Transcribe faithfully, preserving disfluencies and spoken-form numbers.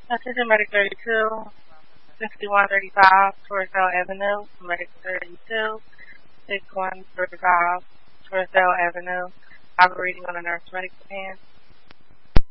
Attention Medic thirty-two, sixty-one thirty-five, Torresdale Avenue, Medic thirty-two, sixty-one thirty-five, Torresdale Avenue, operating on a nurse medic plan.